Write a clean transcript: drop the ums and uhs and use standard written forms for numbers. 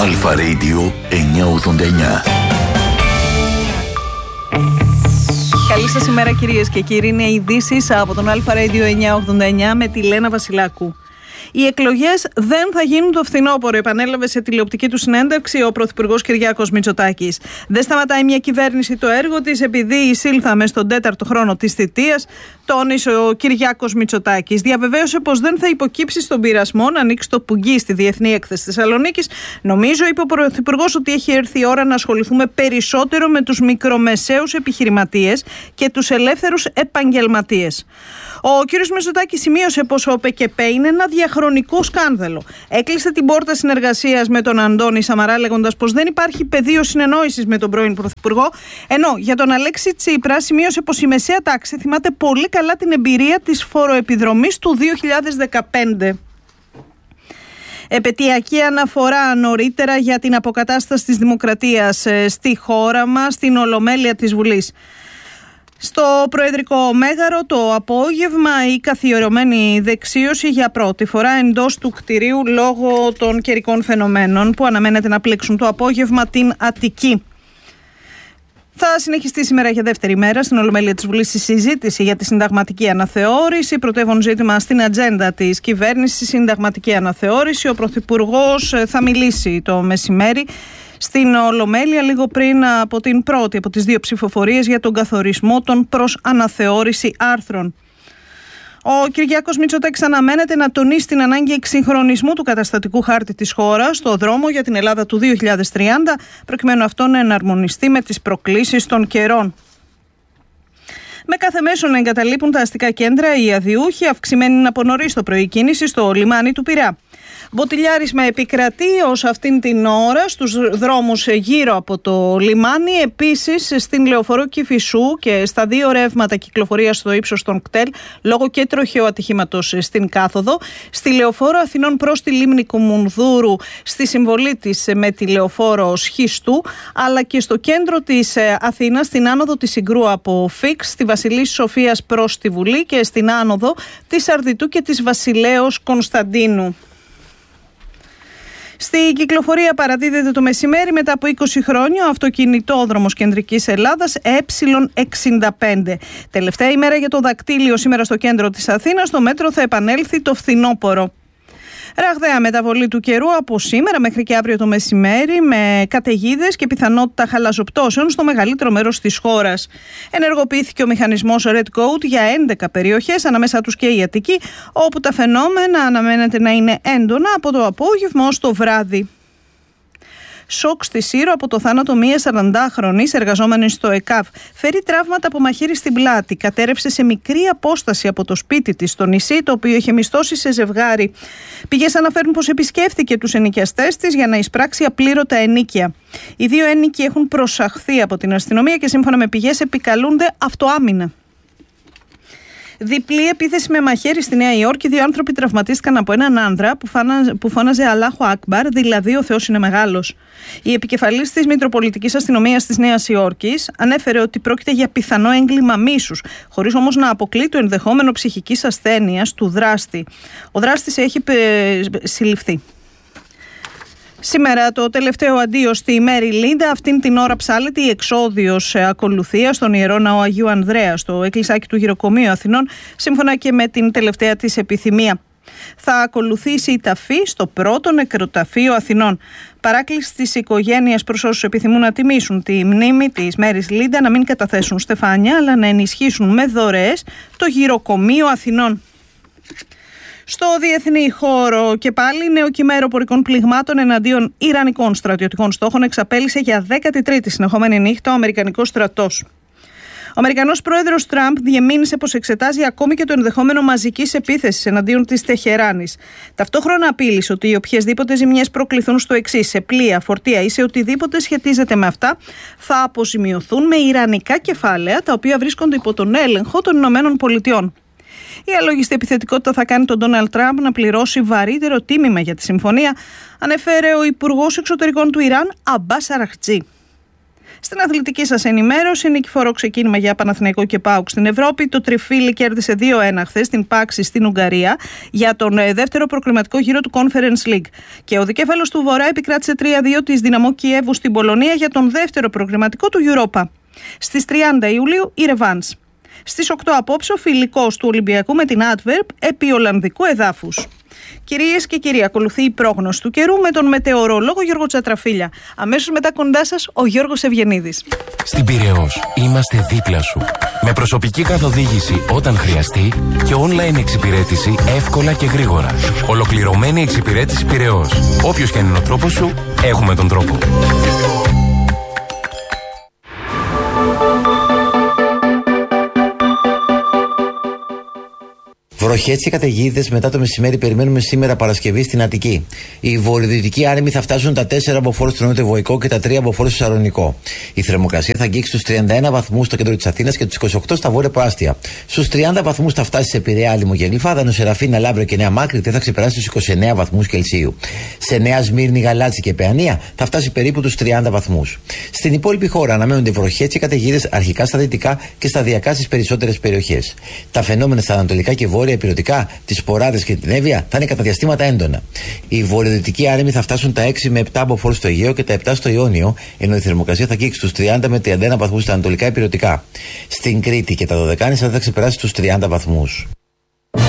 Αλφα Radio 989. Καλή σας ημέρα κυρίες και κύριοι. Είναι ειδήσεις από τον Αλφα Radio 989 με τη Λένα Βασιλάκου. Οι εκλογές δεν θα γίνουν το φθινόπωρο, επανέλαβε σε τηλεοπτική του συνέντευξη ο Πρωθυπουργός Κυριάκος Μητσοτάκης. Δεν σταματάει μια κυβέρνηση το έργο της επειδή εισήλθαμε στον 4ο χρόνο της θητείας, τόνισε ο Κυριάκος Μητσοτάκης. Διαβεβαίωσε πως δεν θα υποκύψει στον πειρασμό να ανοίξει το πουγγί στη Διεθνή Έκθεση Θεσσαλονίκης. Νομίζω, είπε ο Πρωθυπουργός, ότι έχει έρθει η ώρα να ασχοληθούμε περισσότερο με τους μικρομεσαίους επιχειρηματίες και τους ελεύθερους επαγγελματίες. Ο κ. Μητσοτάκης σημείωσε πως ο ΠΚΠ είναι ένα διαχρονικό σκάνδαλο. Έκλεισε την πόρτα συνεργασίας με τον Αντώνη Σαμαρά, λέγοντας πως δεν υπάρχει πεδίο συνεννόησης με τον πρώην Πρωθυπουργό. Ενώ για τον Αλέξη Τσίπρα σημείωσε πως η μεσαία τάξη θυμάται πολύ καλά την εμπειρία της φοροεπιδρομής του 2015. Επετειακή αναφορά νωρίτερα για την αποκατάσταση της δημοκρατίας στη χώρα μας, στην Ολομέλεια της Βουλής. Στο Προεδρικό Μέγαρο το απόγευμα η καθιερωμένη δεξίωση για πρώτη φορά εντός του κτηρίου λόγω των καιρικών φαινομένων που αναμένεται να πλήξουν το απόγευμα την Αττική. Θα συνεχιστεί σήμερα για δεύτερη μέρα στην Ολομέλεια της Βουλής η συζήτηση για τη συνταγματική αναθεώρηση. Πρωτεύον ζήτημα στην ατζέντα της κυβέρνησης, συνταγματική αναθεώρηση. Ο Πρωθυπουργός θα μιλήσει το μεσημέρι στην Ολομέλεια λίγο πριν από την πρώτη από τις δύο ψηφοφορίες για τον καθορισμό των προς αναθεώρηση άρθρων. Ο Κυριάκος Μητσοτάκης αναμένεται να τονίσει την ανάγκη εξυγχρονισμού του καταστατικού χάρτη της χώρας στο δρόμο για την Ελλάδα του 2030, προκειμένου αυτό να εναρμονιστεί με τις προκλήσεις των καιρών. Με κάθε μέσο να εγκαταλείπουν τα αστικά κέντρα οι αδιούχοι, αυξημένη είναι από νωρίς το πρωί κίνηση στο λιμάνι του Πειραιά. Μποτιλιάρισμα επικρατεί ως αυτήν την ώρα στους δρόμους γύρω από το λιμάνι. Επίσης στην Λεωφόρο Κηφισού και στα δύο ρεύματα κυκλοφορίας στο ύψος των κτέλ λόγω και τροχαίου ατυχήματος στην κάθοδο. Στη Λεωφόρο Αθηνών προς τη λίμνη Κουμουνδούρου στη συμβολή της με τη Λεωφόρο Σχιστού, αλλά και στο κέντρο της Αθήνας στην άνοδο της Συγκρού από Φίξ, στη Βασιλής Σοφίας προς τη Βουλή και στην άνοδο της Αρδιτού και της Βασιλέως Κωνσταντίνου. Στη κυκλοφορία παραδίδεται το μεσημέρι μετά από 20 χρόνια ο αυτοκινητόδρομος Κεντρικής Ελλάδας Ε65. Τελευταία ημέρα για το δακτύλιο σήμερα στο κέντρο της Αθήνας. Το μέτρο θα επανέλθει το φθινόπωρο. Ραγδαία μεταβολή του καιρού από σήμερα μέχρι και αύριο το μεσημέρι με καταιγίδες και πιθανότητα χαλαζοπτώσεων στο μεγαλύτερο μέρος της χώρας. Ενεργοποιήθηκε ο μηχανισμός Red Code για 11 περιοχές, ανάμεσα τους και η Αττική, όπου τα φαινόμενα αναμένεται να είναι έντονα από το απόγευμα ως το βράδυ. Σοκ στη Σύρο από το θάνατο μια 40χρονης εργαζόμενης στο ΕΚΑΒ. Φέρει τραύματα από μαχαίρι στην πλάτη. Κατέρευσε σε μικρή απόσταση από το σπίτι της στο νησί, το οποίο είχε μισθώσει σε ζευγάρι. Πηγές αναφέρουν πως επισκέφθηκε τους ενοικιαστές της για να εισπράξει απλήρωτα ενοίκια. Οι δύο ένοικοι έχουν προσαχθεί από την αστυνομία και σύμφωνα με πηγές επικαλούνται αυτοάμυνα. Διπλή επίθεση με μαχαίρι στη Νέα Υόρκη. Δύο άνθρωποι τραυματίστηκαν από έναν άνδρα που φώναζε Αλάχου Ακμπάρ, δηλαδή ο Θεός είναι μεγάλος. Η επικεφαλής της Μητροπολιτικής Αστυνομίας της Νέας Υόρκης ανέφερε ότι πρόκειται για πιθανό έγκλημα μίσους, χωρίς όμως να αποκλεί το ενδεχόμενο ψυχικής ασθένειας του δράστη. Ο δράστης έχει συλληφθεί. Σήμερα το τελευταίο αντίο στη Μέρι Λίντα. Αυτήν την ώρα ψάλλεται η εξόδιος ακολουθία στον Ιερό Ναό Αγίου Ανδρέα στο εκκλησάκι του Γυροκομείου Αθηνών, σύμφωνα και με την τελευταία της επιθυμία. Θα ακολουθήσει η ταφή στο πρώτο νεκροταφείο Αθηνών. Παράκληση της οικογένειας προς όσους επιθυμούν να τιμήσουν τη μνήμη της Μέρις Λίντα να μην καταθέσουν στεφάνια, αλλά να ενισχύσουν με δωρεές το Γυροκομείο Αθηνών. Στο διεθνή χώρο και πάλι νεοκύμα αεροπορικών πληγμάτων εναντίον ιρανικών στρατιωτικών στόχων εξαπέλυσε για 13η συνεχόμενη νύχτα ο Αμερικανικός στρατός. Ο Αμερικανός πρόεδρος Τραμπ διεμήνυσε πως εξετάζει ακόμη και το ενδεχόμενο μαζικής επίθεσης εναντίον της Τεχεράνης. Ταυτόχρονα απείλησε ότι οι οποιασδήποτε ζημιές προκληθούν στο εξής, σε πλοία, φορτία ή σε οτιδήποτε σχετίζεται με αυτά, θα αποζημιωθούν με ιρανικά κεφάλαια τα οποία βρίσκονται υπό τον έλεγχο των ΗΠΑ. Η αλόγιστη επιθετικότητα θα κάνει τον Ντόναλντ Τραμπ να πληρώσει βαρύτερο τίμημα για τη συμφωνία, ανέφερε ο Υπουργός Εξωτερικών του Ιράν, Αμπάς Αραχτζή. Στην αθλητική σας ενημέρωση, νικηφόρο ξεκίνημα για Παναθηναϊκό και ΠΑΟΚ στην Ευρώπη. Το Τριφύλι κέρδισε 2-1 χθες στην Πάξη στην Ουγγαρία για τον δεύτερο προκριματικό γύρο του Conference League. Και ο δικέφαλος του Βορρά επικράτησε 3-2 της Δυναμό Κιέβου στην Πολωνία για τον δεύτερο προκριματικό του Europa. Στις 30 Ιουλίου η ρεβάνς. Στις 8 απόψε ο φιλικός του Ολυμπιακού με την Adverb επί Ολλανδικού εδάφους. Κυρίες και κύριοι, ακολουθεί η πρόγνωση του καιρού με τον μετεωρολόγο Γιώργο Τσατραφίλια. Αμέσως μετά κοντά σας ο Γιώργος Ευγενίδης. Στην Πειραιώς είμαστε δίπλα σου. Με προσωπική καθοδήγηση όταν χρειαστεί και online εξυπηρέτηση εύκολα και γρήγορα. Ολοκληρωμένη εξυπηρέτηση Πειραιώς. Όποιος και αν είναι ο τρόπος σου, έχουμε τον τρόπο. Βροχές και καταιγίδες μετά το μεσημέρι περιμένουμε σήμερα Παρασκευή στην Αττική. Οι βορειοδυτικοί άρημοι θα φτάσουν τα 4 μποφόρ στο νοτιοβοϊκό και τα 3 μποφόρ στο Σαλονικό. Η θερμοκρασία θα αγγίξει τους 31 βαθμούς στο κέντρο της Αθήνας και τους 28 στα βόρεια προάστια. Στους 30 βαθμούς θα φτάσει σε Πειραιά, Άλυμο και Γλυφάδα, Σεραφίνα, Λαύριο και Νέα Μάκρη δεν θα ξεπεράσει τους 29 βαθμούς Κελσίου. Σε Νέα Σμύρνη, Γαλάτσι και Παιανία θα φτάσει περίπου τους 30 βαθμούς. Στην υπόλοιπη χώρα αναμένονται βροχές και καταιγίδες αρχικά στα δυτικά και σταδιακά στις περισσότερες περιοχές. Τα φαινόμενα στα ανατολικά και βόρεια υπηρετικά, τις Ποράδες και την Εύβοια θα είναι κατά διαστήματα έντονα. Οι βορειοδυτικοί άρεμοι θα φτάσουν τα 6 με 7 μποφόρ στο Αιγαίο και τα 7 στο Ιόνιο, ενώ η θερμοκρασία θα αγγίξει τους 30 με 31 βαθμούς στα ανατολικά υπηρετικά. Στην Κρήτη και τα Δωδεκάνησα δεν θα ξεπεράσει τους 30 βαθμούς.